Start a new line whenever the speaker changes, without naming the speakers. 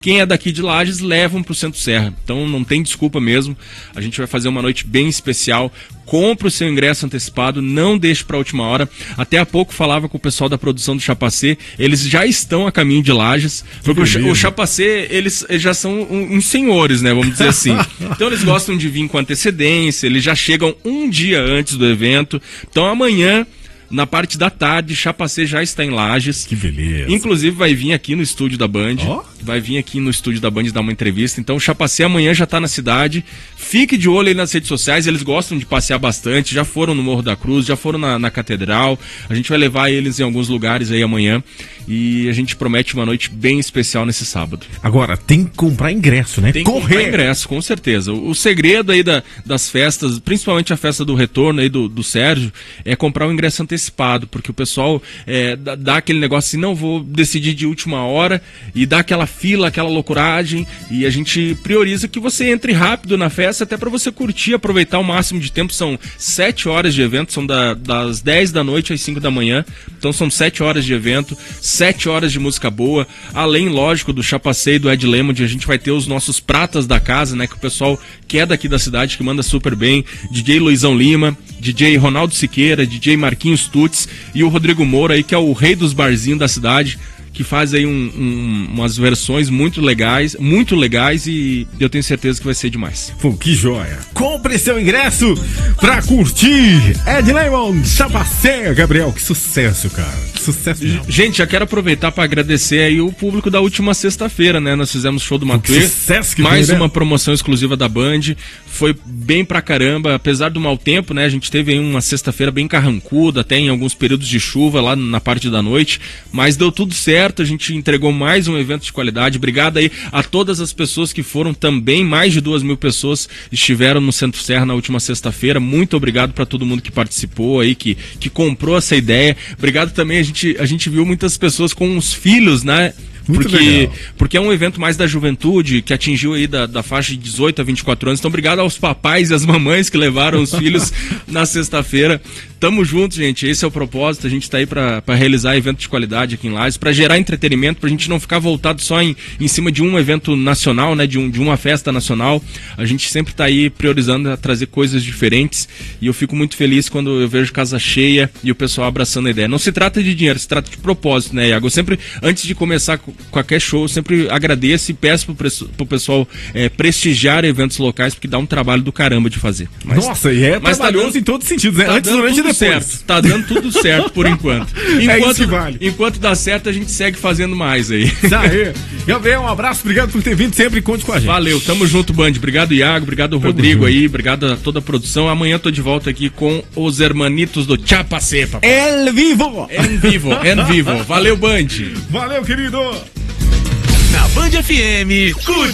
Quem é daqui de Lages, levam pro Centro Serra. Então não tem desculpa mesmo. A gente vai fazer uma noite bem especial. Compre o seu ingresso antecipado, não deixe para a última hora. Até há pouco falava com o pessoal da produção do Chapacê. Eles já estão a caminho de Lages. Porque o Chapacê, eles já são uns senhores, né? Vamos dizer assim. Então eles gostam de vir com antecedência. Eles já chegam um dia antes do evento. Então amanhã, na parte da tarde, Chapacê já está em Lages.
Que beleza.
Inclusive vai vir aqui no estúdio da Band. Vai vir aqui no estúdio da Band dar uma entrevista. Então o Chapacê amanhã já está na cidade. Fique de olho aí nas redes sociais. Eles gostam de passear bastante. Já foram no Morro da Cruz, já foram na Catedral. A gente vai levar eles em alguns lugares aí amanhã. E a gente promete uma noite bem especial nesse sábado.
Agora, tem que comprar ingresso, né?
Tem que comprar ingresso, com certeza. O segredo aí das festas, principalmente a festa do retorno aí do Sérgio, é comprar o ingresso antecipado, porque o pessoal dá aquele negócio assim, não vou decidir de última hora, e dá aquela fila, aquela loucuragem, e a gente prioriza que você entre rápido na festa, até para você curtir, aproveitar o máximo de tempo. São 7 horas de evento, são das 10 da noite às 5 da manhã, então são 7 horas de evento, 7 horas de música boa, além, lógico, do Chapacê e do Ed Lemond. A gente vai ter os nossos pratas da casa, né, que o pessoal que é daqui da cidade, que manda super bem, DJ Luizão Lima, DJ Ronaldo Siqueira, DJ Marquinhos Tuts e o Rodrigo Moura aí, que é o rei dos barzinhos da cidade, que faz aí umas versões muito legais, e eu tenho certeza que vai ser demais.
Pô, que joia! Compre seu ingresso pra curtir Ed Lemond, Chapacê, Gabriel, que sucesso, cara, que sucesso mesmo.
Gente, já quero aproveitar para agradecer aí o público da última sexta-feira, né? Nós fizemos show do Matuê, mais uma promoção exclusiva da Band, foi bem pra caramba, apesar do mau tempo, né? A gente teve aí uma sexta-feira bem carrancuda, até em alguns períodos de chuva lá na parte da noite, mas deu tudo certo. A gente entregou mais um evento de qualidade. Obrigado aí a todas as pessoas que foram também. Mais de 2.000 pessoas estiveram no Centro Serra na última sexta-feira. Muito obrigado para todo mundo que participou aí, que comprou essa ideia. Obrigado também, a gente viu muitas pessoas com os filhos, né? Porque é um evento mais da juventude, que atingiu aí da faixa de 18 a 24 anos. Então obrigado aos papais e às mamães que levaram os filhos na sexta-feira. Tamo junto, gente, esse é o propósito. A gente tá aí pra realizar evento de qualidade aqui em Lages, pra gerar entretenimento, pra gente não ficar voltado só em cima de um evento nacional, né, de uma festa nacional. A gente sempre tá aí priorizando a trazer coisas diferentes, e eu fico muito feliz quando eu vejo casa cheia e o pessoal abraçando a ideia. Não se trata de dinheiro, se trata de propósito, né, Iago? Eu sempre, antes de começar qualquer show, eu sempre agradeço e peço pro pessoal prestigiar eventos locais, porque dá um trabalho do caramba de fazer.
Nossa, e trabalhoso em todos os sentidos, né? Antes, durante e depois.
Certo. Tá dando tudo certo por enquanto.
Isso que vale.
Enquanto dá certo, a gente segue fazendo mais aí.
Tá aí. Gabriel, um abraço, obrigado por ter vindo sempre e conte com a gente.
Valeu, tamo junto, Band. Obrigado, Iago, obrigado, Rodrigo aí, obrigado a toda a produção. Amanhã tô de volta aqui com os hermanitos do Chapacê, papai.
En vivo.
Valeu, Band.
Valeu, querido.
Na Band FM,